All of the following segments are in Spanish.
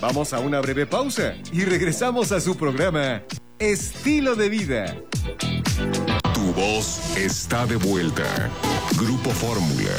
Vamos a una breve pausa y regresamos a su programa Estilo de Vida. Tu voz está de vuelta. Grupo Fórmula.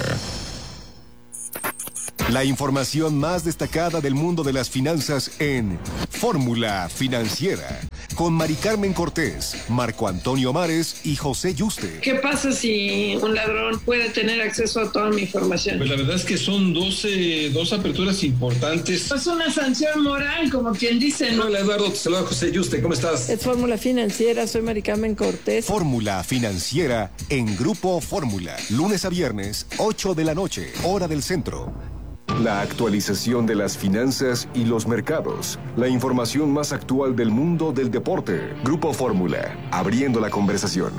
La información más destacada del mundo de las finanzas en Fórmula Financiera, con Mari Carmen Cortés, Marco Antonio Mares y José Yuste. ¿Qué pasa si un ladrón puede tener acceso a toda mi información? Pues la verdad es que son dos aperturas importantes. Es una sanción moral, como quien dice, ¿no? Hola Eduardo, te saluda José Yuste, ¿cómo estás? Es Fórmula Financiera, soy Mari Carmen Cortés. Fórmula Financiera en Grupo Fórmula, lunes a viernes, 8 de la noche, hora del centro. La actualización de las finanzas y los mercados. La información más actual del mundo del deporte. Grupo Fórmula, abriendo la conversación.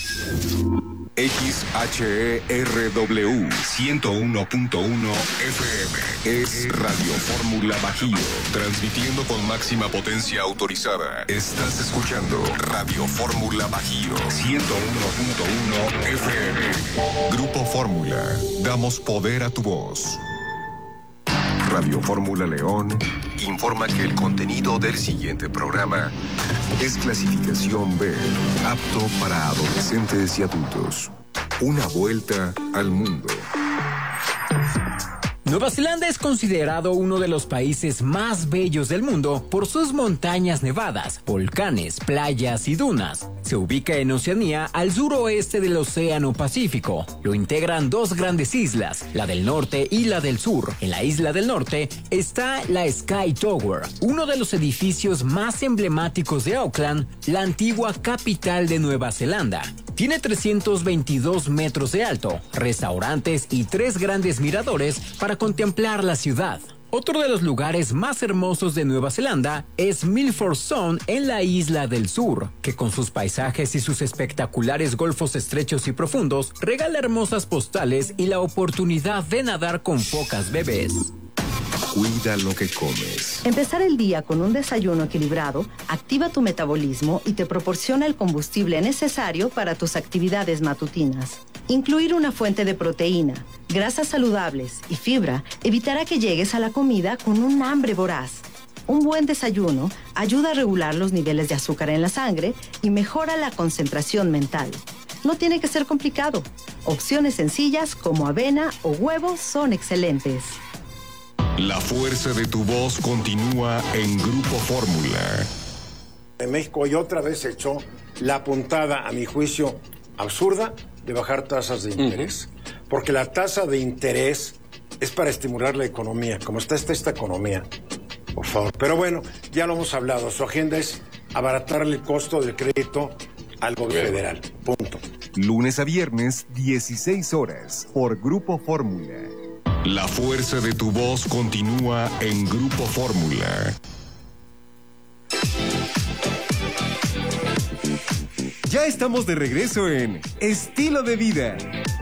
XHERW 101.1 FM es Radio Fórmula Bajío, transmitiendo con máxima potencia autorizada. Estás escuchando Radio Fórmula Bajío 101.1 FM. Grupo Fórmula, damos poder a tu voz. Radio Fórmula León informa que el contenido del siguiente programa es clasificación B, apto para adolescentes y adultos. Una vuelta al mundo. Nueva Zelanda es considerado uno de los países más bellos del mundo por sus montañas nevadas, volcanes, playas y dunas. Se ubica en Oceanía, al suroeste del Océano Pacífico. Lo integran dos grandes islas, la del norte y la del sur. En la isla del norte está la Sky Tower, uno de los edificios más emblemáticos de Auckland, la antigua capital de Nueva Zelanda. Tiene 322 metros de alto, restaurantes y 3 grandes miradores para contemplar la ciudad. Otro de los lugares más hermosos de Nueva Zelanda es Milford Sound en la isla del sur, que con sus paisajes y sus espectaculares golfos estrechos y profundos regala hermosas postales y la oportunidad de nadar con focas bebés. Cuida lo que comes. Empezar el día con un desayuno equilibrado activa tu metabolismo y te proporciona el combustible necesario para tus actividades matutinas. Incluir una fuente de proteína, grasas saludables y fibra evitará que llegues a la comida con un hambre voraz. Un buen desayuno ayuda a regular los niveles de azúcar en la sangre y mejora la concentración mental. No tiene que ser complicado. Opciones sencillas como avena o huevos son excelentes. La fuerza de tu voz continúa en Grupo Fórmula. En México hoy otra vez se echó la puntada, a mi juicio, absurda de bajar tasas de interés. Porque la tasa de interés es para estimular la economía, como está esta economía. Por favor. Pero bueno, ya lo hemos hablado. Su agenda es abaratarle el costo del crédito al gobierno federal. Punto. Lunes a viernes, 16 horas, por Grupo Fórmula. La fuerza de tu voz continúa en Grupo Fórmula. Ya estamos de regreso en Estilo de Vida.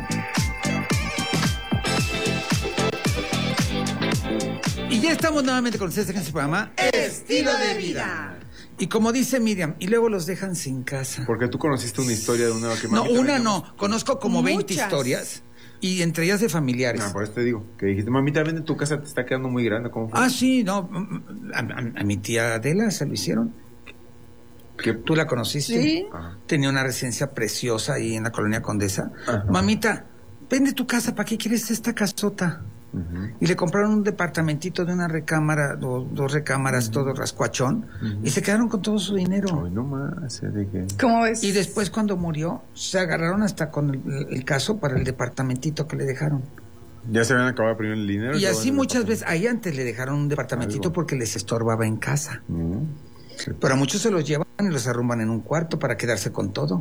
Y ya estamos nuevamente con ustedes en este programa Estilo de Vida. Y como dice Miriam, y luego los dejan sin casa. Porque tú conociste una historia de una que No, una no. Conozco como 20 historias. Y entre ellas de familiares. Por eso te digo, que dijiste, mamita, vende tu casa, te está quedando muy grande. ¿Cómo fue? Ah, sí, no. A mi tía Adela se lo hicieron. ¿Tú la conociste? Sí. Tenía una residencia preciosa ahí en la Colonia Condesa. Ajá. Mamita, vende tu casa, ¿para qué quieres esta casota? Y le compraron un departamentito de una recámara, dos recámaras, todo rascuachón, y se quedaron con todo su dinero. Ay, no más, ¿de qué? ¿Cómo ves? Y después cuando murió, se agarraron hasta con el caso para el departamentito que le dejaron. Ya se habían acabado primero el dinero. Y así muchas veces, ahí antes le dejaron un departamentito porque les estorbaba en casa. Sí. Pero a muchos se los llevan y los arrumban en un cuarto para quedarse con todo.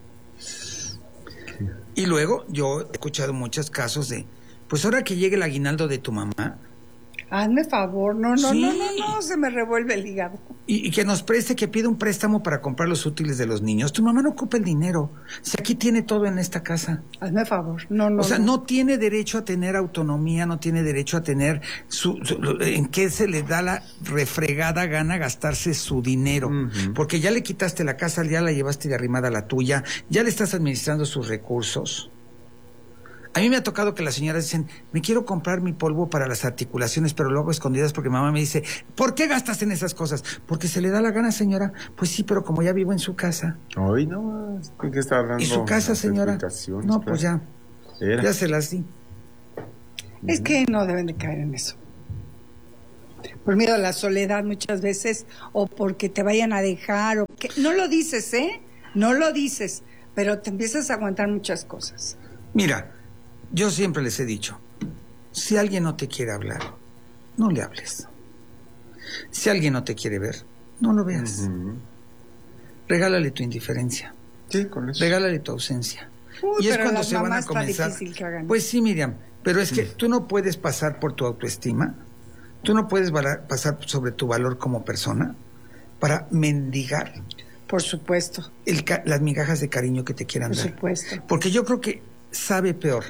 Y luego yo he escuchado muchos casos de, pues ahora que llegue el aguinaldo de tu mamá. Hazme favor, no, Sí. no, se me revuelve el hígado. Y que nos preste, que pida un préstamo para comprar los útiles de los niños. Tu mamá no ocupa el dinero. Si aquí tiene todo en esta casa. Hazme favor, no. O sea, no tiene derecho a tener autonomía, no tiene derecho a tener en qué se le da la refregada gana gastarse su dinero. Porque ya le quitaste la casa, ya la llevaste de arrimada a la tuya, ya le estás administrando sus recursos. A mí me ha tocado que las señoras dicen, me quiero comprar mi polvo para las articulaciones, pero lo hago escondidas porque mamá me dice, ¿por qué gastas en esas cosas? Porque se le da la gana, señora. Pues sí, pero como ya vivo en su casa. Hoy no, ¿qué está hablando? ¿Y su casa, señora? No, pues ya se las di. Es que no deben de caer en eso. Por miedo a la soledad muchas veces, o porque te vayan a dejar, o que no lo dices, no lo dices, pero te empiezas a aguantar muchas cosas. Mira, yo siempre les he dicho, si alguien no te quiere hablar, no le hables. Si alguien no te quiere ver, no lo veas. Regálale tu indiferencia. Sí, con eso. Regálale tu ausencia. Uy, y es pero cuando las se van a mamás está comenzar. difícil que hagan. Pues sí, Miriam, pero es que tú no puedes pasar por tu autoestima, tú no puedes pasar sobre tu valor como persona para mendigar. Por supuesto. Las migajas de cariño que te quieran dar. Por supuesto. Porque yo creo que sabe peor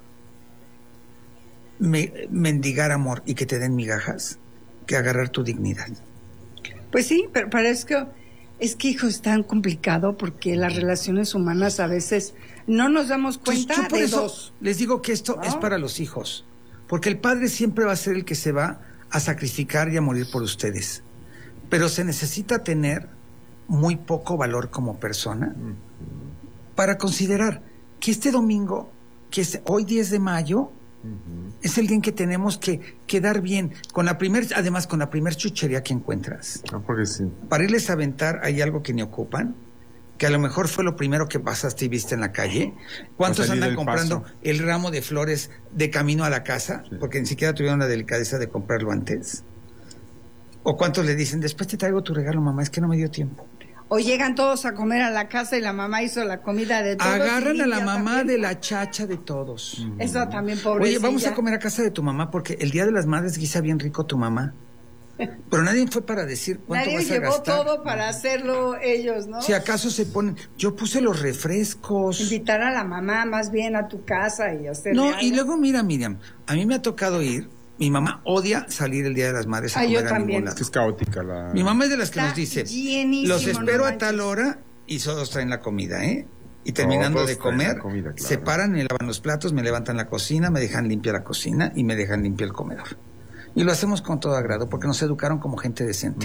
mendigar amor y que te den migajas que agarrar tu dignidad. Pues sí, pero es que hijo, es tan complicado porque las relaciones humanas a veces no nos damos cuenta Yo por de eso dos. les digo que esto es para los hijos, porque el padre siempre va a ser el que se va a sacrificar y a morir por ustedes, pero se necesita tener muy poco valor como persona para considerar que este domingo, que es hoy 10 de mayo, es el día en que tenemos que quedar bien además con la primer chuchería que encuentras. Porque sí. Para irles a aventar hay algo que ni ocupan, que a lo mejor fue lo primero que pasaste y viste en la calle. ¿Cuántos andan comprando el ramo de flores de camino a la casa? Sí. Porque ni siquiera tuvieron la delicadeza de comprarlo antes. ¿O cuántos le dicen, después te traigo tu regalo, mamá, es que no me dio tiempo? O llegan todos a comer a la casa y la mamá hizo la comida de todos. Agarran a la mamá también de la chacha de todos. Eso también, pobrecilla. Oye, vamos a comer a casa de tu mamá porque el Día de las Madres guisa bien rico tu mamá. Pero nadie fue para decir cuánto nadie vas a gastar. Nadie llevó todo para hacerlo ellos, ¿no? Si acaso se ponen... Yo puse los refrescos. Invitar a la mamá más bien a tu casa y hacer... No, y luego mira, Miriam, a mí me ha tocado ir... Mi mamá odia salir el Día de las Madres a comer yo también. Es que es caótica la... Mi mamá es de las que nos dice, los espero no a tal hora y todos traen la comida, ¿eh? Y terminando de comer, claro, se paran, me lavan los platos, me levantan la cocina, me dejan limpia la cocina y me dejan limpia el comedor. Y lo hacemos con todo agrado porque nos educaron como gente decente.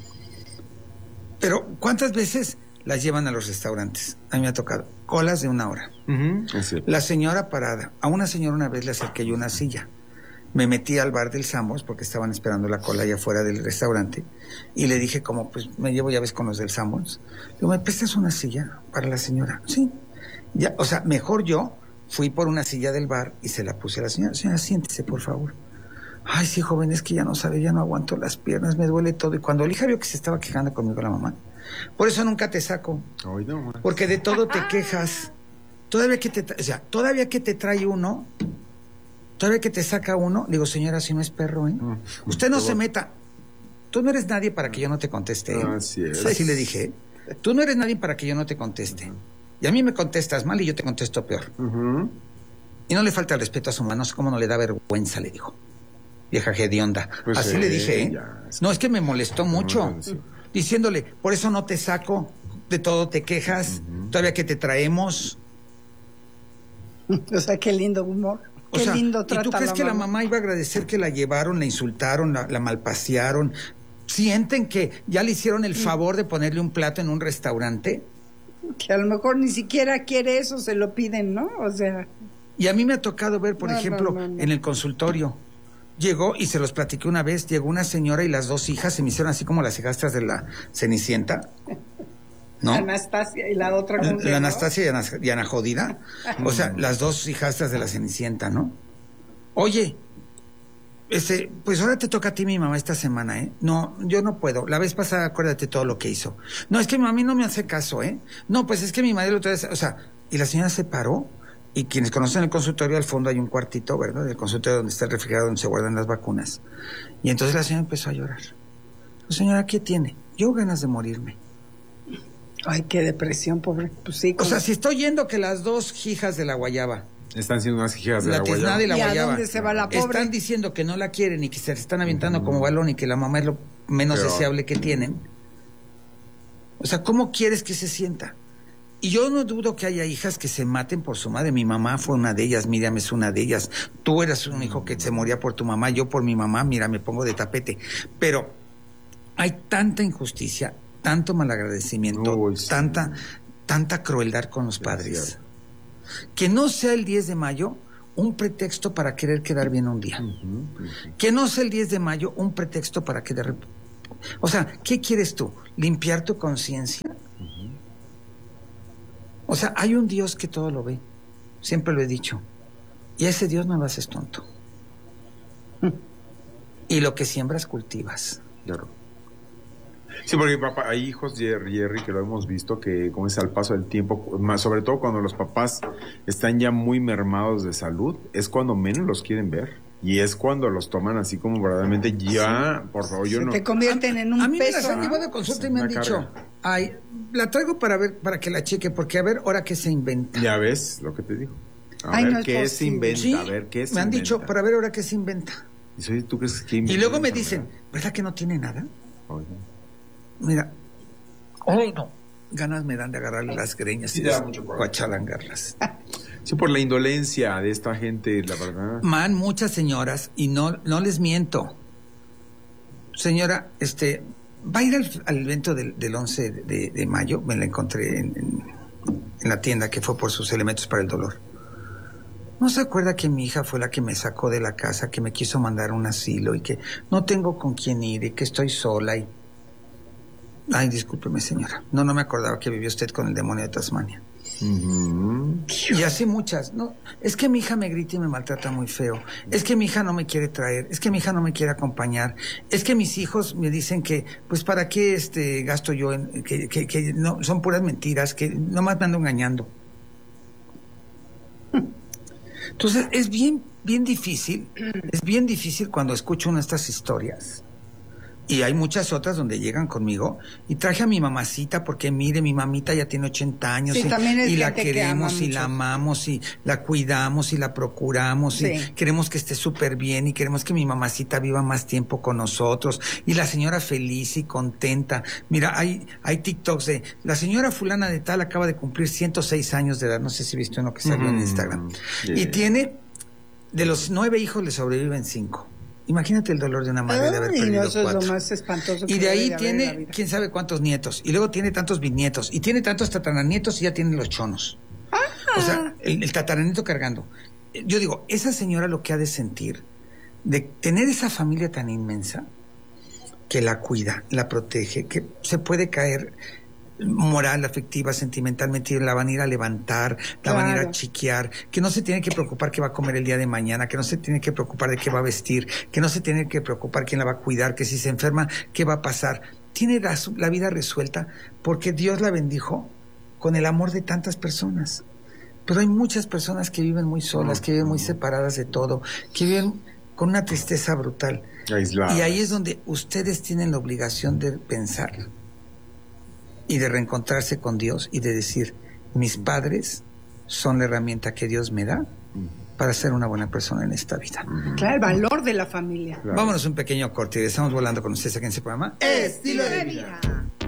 Pero ¿cuántas veces las llevan a los restaurantes? A mí me ha tocado colas de 1 hora. La señora parada. A una señora una vez le acerqué yo una silla. Me metí al bar del Sambors porque estaban esperando la cola allá afuera del restaurante y le dije como pues me llevo llaves con los del Sambors. Digo, ¿me prestas una silla para la señora? Sí. Ya, o sea, mejor yo fui por una silla del bar y se la puse a la señora. Señora, siéntese, por favor. Ay, sí, joven, es que ya no sabe, ya no aguanto las piernas, me duele todo. Y cuando el hija vio que se estaba quejando conmigo la mamá, por eso nunca te saco. Ay, no, porque de todo te quejas. Todavía que te trae uno... Todavía que te saca uno, digo, señora, si no es perro, ¿eh? Usted no se meta. Tú no eres nadie para que yo no te conteste, ¿eh? Así es. Así le dije, ¿eh? Tú no eres nadie para que yo no te conteste. Y a mí me contestas mal y yo te contesto peor. Y no le falta el respeto a su mamá, no sé cómo no le da vergüenza, le dijo. Vieja hedionda. Pues así le dije, ¿eh? No, es que me molestó mucho. Diciéndole, por eso no te saco, de todo te quejas, todavía que te traemos. O sea, qué lindo humor. Qué lindo trata. ¿Y tú crees que la mamá iba a agradecer que la llevaron, la insultaron, la malpasearon? ¿Sienten que ya le hicieron el favor de ponerle un plato en un restaurante? Que a lo mejor ni siquiera quiere eso, se lo piden, ¿no? O sea... Y a mí me ha tocado ver, por ejemplo, en el consultorio. Llegó, y se los platiqué una vez, llegó una señora y las 2 hijas se me hicieron así como las hijastras de la Cenicienta. ¿No? Anastasia y la otra ¿cómo se llama? La Anastasia y Ana Jodida. O sea, las 2 hijastras de la Cenicienta, ¿no? Oye, pues ahora te toca a ti mi mamá esta semana, ¿eh? No, yo no puedo. La vez pasada, acuérdate todo lo que hizo. No, es que mi mami no me hace caso, ¿eh? No, pues es que mi madre lo trae... O sea, y la señora se paró, y quienes conocen el consultorio, al fondo hay un cuartito, ¿verdad? El consultorio donde está el refrigerador donde se guardan las vacunas. Y entonces la señora empezó a llorar. Señora, ¿qué tiene? Yo ganas de morirme. Ay, qué depresión, pobre. Pues sí, o sea, si estoy oyendo que las 2 hijas de la guayaba están siendo unas hijas de la guayaba. La tiznada y la guayaba. ¿Y a dónde se va la pobre? Están diciendo que no la quieren y que se están aventando como balón y que la mamá es lo menos deseable que tienen. O sea, ¿cómo quieres que se sienta? Y yo no dudo que haya hijas que se maten por su madre. Mi mamá fue una de ellas, Miriam es una de ellas. Tú eras un hijo que se moría por tu mamá, yo por mi mamá, mira, me pongo de tapete. Pero hay tanta injusticia, tanto malagradecimiento, tanta crueldad con los padres. Que no sea el 10 de mayo un pretexto para querer quedar bien un día. Que no sea el 10 de mayo un pretexto para quedar... O sea, ¿qué quieres tú? ¿Limpiar tu conciencia? O sea, hay un Dios que todo lo ve. Siempre lo he dicho. Y a ese Dios no lo haces tonto. Y lo que siembras, cultivas. Claro. Sí, porque papá, hay hijos, Jerry, que lo hemos visto, que como es al paso del tiempo, más sobre todo cuando los papás están ya muy mermados de salud, es cuando menos los quieren ver. Y es cuando los toman así como verdaderamente ya, por favor, yo no... Te convierten en un peso. A mí me las han llevado a consulta y me han dicho, ay, la traigo para ver, para que la cheque, porque a ver, ahora qué se inventa. Ya ves lo que te digo. A ver qué se inventa, sí, a ver qué se inventa. Me han dicho, para ver ahora qué se inventa. ¿Y tú crees que inventa? Y luego me dicen, ¿verdad que no tiene nada? Mira, hoy no. Ganas me dan de agarrarle las greñas y achalangarlas. Sí, por la indolencia de esta gente, la verdad. Muchas señoras, y no les miento. Señora, va a ir al evento del 11 de mayo, me la encontré en la tienda que fue por sus elementos para el dolor. ¿No se acuerda que mi hija fue la que me sacó de la casa, que me quiso mandar a un asilo y que no tengo con quién ir y que estoy sola y... Ay, discúlpeme, señora. No me acordaba que vivió usted con el demonio de Tasmania. Y así muchas. No, es que mi hija me grita y me maltrata muy feo. Es que mi hija no me quiere traer. Es que mi hija no me quiere acompañar. Es que mis hijos me dicen que, pues, ¿para qué gasto yo en que no son puras mentiras, que nomás me ando engañando? Entonces, es bien difícil. Es bien difícil cuando escucho una de estas historias. Y hay muchas otras donde llegan conmigo y traje a mi mamacita porque mire, mi mamita ya tiene 80 años sí, y la queremos y la amamos y la cuidamos y la procuramos y queremos que esté súper bien y queremos que mi mamacita viva más tiempo con nosotros y la señora feliz y contenta. Mira, hay TikToks de la señora fulana de tal acaba de cumplir 106 años de edad, no sé si viste uno que salió en Instagram. Y tiene, de los 9 hijos le sobreviven 5. Imagínate el dolor de una madre de haber perdido 4. Eso es lo más espantoso que y de ahí tiene quién sabe cuántos nietos. Y luego tiene tantos bisnietos. Y tiene tantos tataranietos y ya tiene los chonos. O sea, el tataranieto cargando. Yo digo, esa señora lo que ha de sentir, de tener esa familia tan inmensa, que la cuida, la protege, que se puede caer moral, afectiva, sentimentalmente, y la van a ir a levantar, la van a ir a chiquear, que no se tiene que preocupar qué va a comer el día de mañana, que no se tiene que preocupar de qué va a vestir, que no se tiene que preocupar quién la va a cuidar, que si se enferma, qué va a pasar. Tiene la vida resuelta porque Dios la bendijo con el amor de tantas personas. Pero hay muchas personas que viven muy solas, que viven muy separadas de todo, que viven con una tristeza brutal. Aisladas. Y ahí es donde ustedes tienen la obligación de pensar y de reencontrarse con Dios y de decir, mis padres son la herramienta que Dios me da para ser una buena persona en esta vida. Claro, el valor de la familia. Claro. Vámonos un pequeño corte y estamos volando con ustedes aquí en ese programa Estilo de Vida.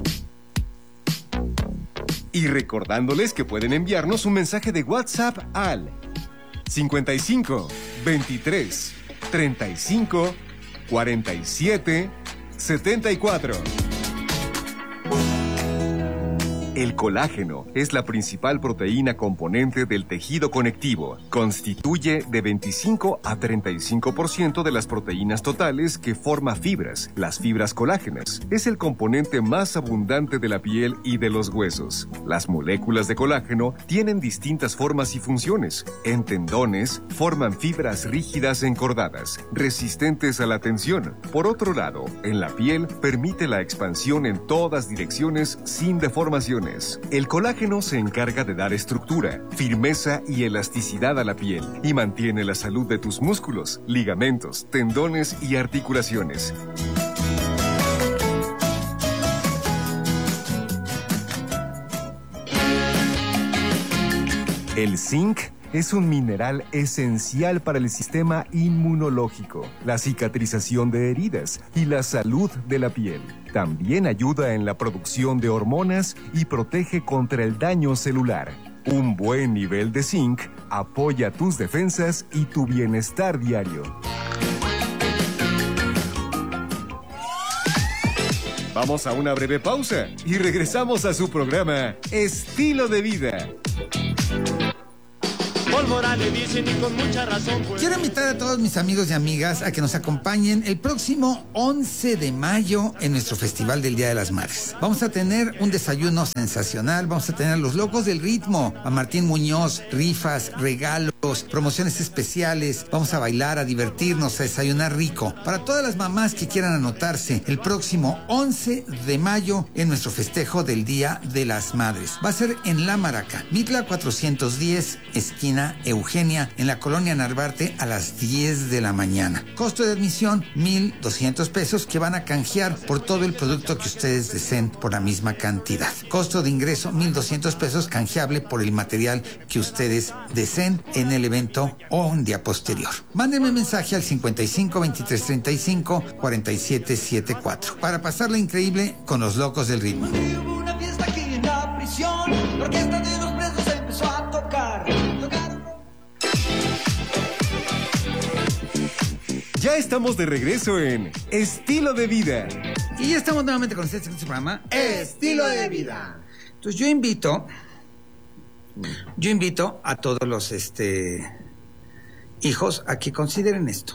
Y recordándoles que pueden enviarnos un mensaje de WhatsApp al 55 23 35 47 74. El colágeno es la principal proteína componente del tejido conectivo. Constituye de 25 a 35% de las proteínas totales que forma fibras, las fibras colágenas. Es el componente más abundante de la piel y de los huesos. Las moléculas de colágeno tienen distintas formas y funciones. En tendones, forman fibras rígidas encordadas, resistentes a la tensión. Por otro lado, en la piel, permite la expansión en todas direcciones sin deformaciones. El colágeno se encarga de dar estructura, firmeza y elasticidad a la piel y mantiene la salud de tus músculos, ligamentos, tendones y articulaciones. El zinc es un mineral esencial para el sistema inmunológico, la cicatrización de heridas y la salud de la piel. También ayuda en la producción de hormonas y protege contra el daño celular. Un buen nivel de zinc apoya tus defensas y tu bienestar diario. Vamos a una breve pausa y regresamos a su programa Estilo de Vida. Pólvora le dicen y con mucha razón, pues. Quiero invitar a todos mis amigos y amigas a que nos acompañen el próximo 11 de mayo en nuestro Festival del Día de las Madres. Vamos a tener un desayuno sensacional, vamos a tener a los locos del ritmo, a Martín Muñoz, rifas, regalos, promociones especiales, vamos a bailar, a divertirnos, a desayunar rico. Para todas las mamás que quieran anotarse, el próximo 11 de mayo en nuestro festejo del Día de las Madres. Va a ser en La Maraca, Mitla 410, esquina Eugenia, en la colonia Narvarte, a las 10 de la mañana. Costo de admisión, 1,200 pesos, que van a canjear por todo el producto que ustedes deseen por la misma cantidad. Costo de ingreso, 1,200 pesos, canjeable por el material que ustedes deseen en el evento o un día posterior. Mándenme mensaje al 55 23 35 47 74 para pasarla increíble con los locos del ritmo. Hubo una fiesta aquí en la prisión, la orquesta de los presos empezó a tocar. Ya estamos de regreso en Estilo de Vida. Y ya estamos nuevamente con este programa Estilo de Vida. Entonces yo invito a todos los hijos a que consideren esto.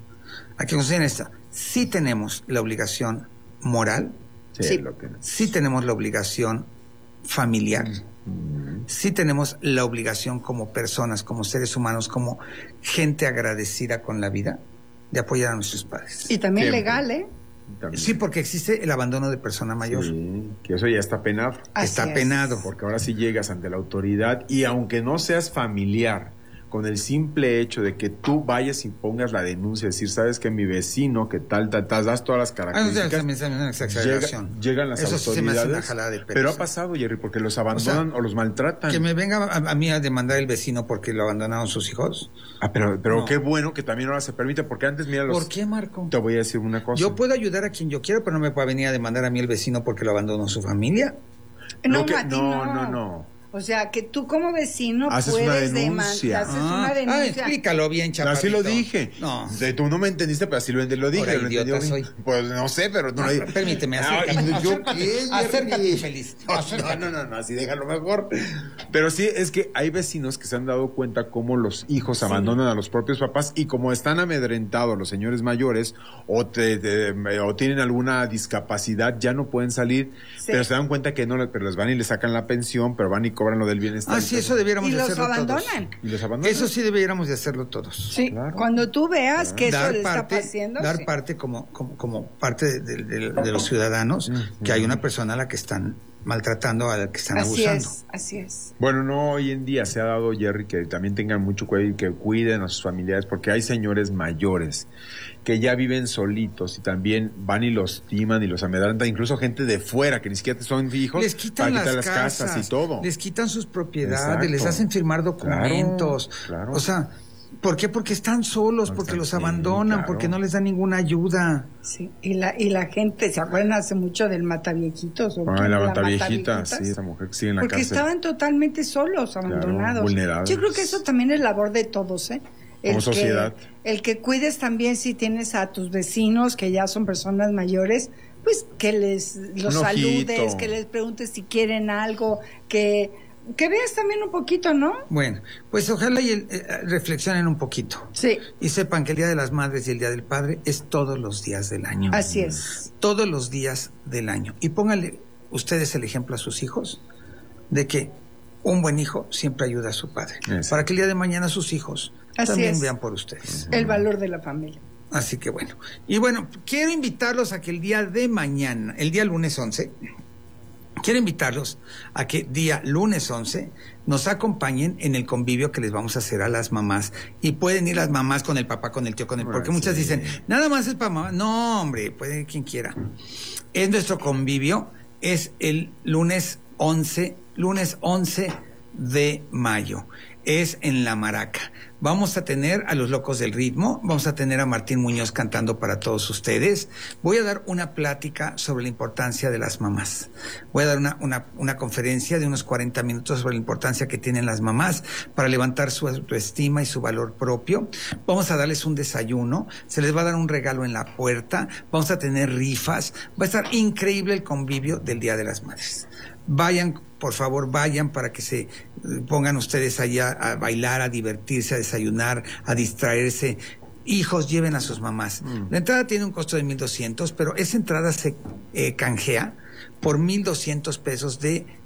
Sí tenemos la obligación moral, sí tenemos la obligación familiar, sí tenemos la obligación como personas, como seres humanos, como gente agradecida con la vida, de apoyar a nuestros padres. Y también legal, ¿eh? También. Sí, porque existe el abandono de persona mayor. Sí, que eso ya está penado. Está penado. Porque ahora sí llegas ante la autoridad y aunque no seas familiar, con el simple hecho de que tú vayas y pongas la denuncia, decir, sabes que mi vecino, que tal, das todas las características, llegan las eso autoridades. Sí se me hace una jalada de pelos. Pero ha pasado, Jerry, porque los abandonan o los maltratan. Que me venga a mí a demandar el vecino porque lo abandonaron sus hijos. Pero no. Qué bueno que también ahora se permite, porque antes, mira, ¿Por qué, Marco? Te voy a decir una cosa. Yo puedo ayudar a quien yo quiero, pero no me puede venir a demandar a mí el vecino porque lo abandonó su familia. No. O sea, que tú como vecino haces puedes demandar. Haces una denuncia. Explícalo bien, chaparrito. Así lo dije. No. Tú no me entendiste, pero así lo dije. Ahora, idiota soy. Pues no sé, pero no lo dije. Permíteme, acércate feliz. No, así déjalo mejor. Pero sí, es que hay vecinos que se han dado cuenta cómo los hijos abandonan a los propios papás y como están amedrentados los señores mayores o tienen alguna discapacidad, ya no pueden salir, pero se dan cuenta que no, pero les van y les sacan la pensión, pero van y cobran lo del bienestar. Sí, eso debiéramos de hacerlo abandonan. todos. Y los abandonan. Eso sí debiéramos de hacerlo todos. Sí, claro. Cuando tú veas que eso le está pasando. Dar parte como parte de los ciudadanos, que hay una persona a la que están maltratando, a la que están abusando. Así es. Bueno, no, hoy en día se ha dado, Jerry, que también tengan mucho cuidado y que cuiden a sus familiares, porque hay señores mayores que ya viven solitos y también van y los timan y los amedrantan, incluso gente de fuera que ni siquiera son hijos, les quitan las casas y todo. Les quitan sus propiedades, Exacto. Les hacen firmar documentos. Claro. O sea, ¿por qué? Porque están solos, porque los abandonan, porque no les dan ninguna ayuda. Sí, y la gente, ¿se acuerdan hace mucho del Mataviejitos? La Mataviejita, sí, esa mujer que sigue en la porque cárcel. Porque estaban totalmente solos, abandonados. Vulnerables. Yo creo que eso también es labor de todos, ¿eh? Como sociedad. El que cuides también si tienes a tus vecinos que ya son personas mayores, pues que los saludes, que les preguntes si quieren algo, que veas también un poquito, ¿no? Bueno, pues ojalá reflexionen un poquito. Sí. Y sepan que el Día de las Madres y el Día del Padre es todos los días del año. Así es. Todos los días del año. Y pónganle ustedes el ejemplo a sus hijos de que un buen hijo siempre ayuda a su padre. Para que el día de mañana sus hijos también vean por ustedes. El valor de la familia. Así que bueno. Y bueno, quiero invitarlos a que el día de mañana, el día lunes 11, quiero invitarlos a que día lunes 11 nos acompañen en el convivio que les vamos a hacer a las mamás. Y pueden ir las mamás con el papá, con el tío, porque muchas dicen, nada más es para mamá. No, hombre, puede ir quien quiera. Es nuestro convivio, es el lunes 11 de mayo. es en La Maraca. Vamos a tener a los Locos del Ritmo, vamos a tener a Martín Muñoz cantando para todos ustedes. Voy a dar una plática sobre la importancia de las mamás. Voy a dar una conferencia de unos 40 minutos sobre la importancia que tienen las mamás para levantar su autoestima y su valor propio. Vamos a darles un desayuno, se les va a dar un regalo en la puerta, vamos a tener rifas, va a estar increíble el convivio del Día de las Madres. Vayan, por favor, vayan para que se pongan ustedes allá a bailar, a divertirse, a desayunar, a distraerse. Hijos, lleven a sus mamás. La entrada tiene un costo de 1,200, pero esa entrada se canjea por 1,200 pesos de